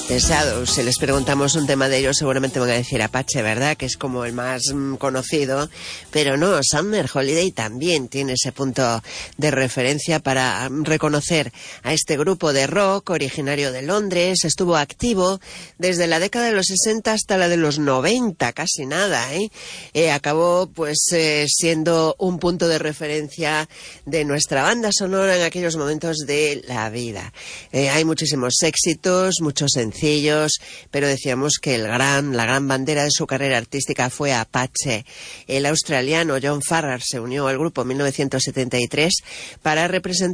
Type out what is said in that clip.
Shadows. Si les preguntamos un tema de ellos, seguramente van a decir Apache, ¿verdad? Que es como el más conocido. Pero no, Summer Holiday también tiene ese punto de referencia para reconocer a este grupo de rock originario de Londres. Estuvo activo desde la década de los 60 hasta la de los 90, casi nada, acabó siendo un punto de referencia de nuestra banda sonora en aquellos momentos de la vida. Hay muchísimos éxitos, muchos sencillos, pero decíamos que la gran bandera de su carrera artística fue Apache. El australiano John Farrar se unió al grupo en 1973 para representar